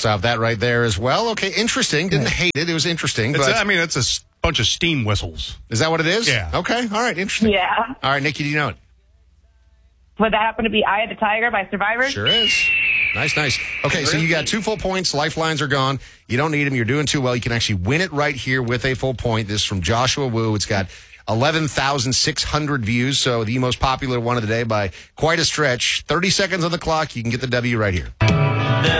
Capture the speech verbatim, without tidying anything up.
off that right there as well. Okay, interesting. Didn't hate it. It was interesting. It's But a, I mean, it's a s- bunch of steam whistles. is that what it is? Yeah. Okay. All right. Interesting. Yeah. All right, Nikki, do you know it? Would that happen to be Eye of the Tiger by Survivor? Sure is. Nice, nice. Okay, so you got two full points. Lifelines are gone. You don't need them. You're doing too well. You can actually win it right here with a full point. This is from Joshua Wu. It's got eleven thousand six hundred views, so the most popular one of the day by quite a stretch. thirty seconds on the clock. You can get the W right here.